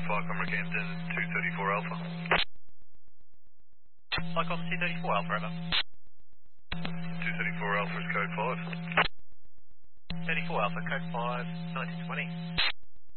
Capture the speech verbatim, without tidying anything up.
Flycom Rockhampton two thirty-four Alpha. Flycom two thirty-four Alpha, over. two thirty-four Alpha is code five. thirty-four Alpha, code five, nineteen twenty.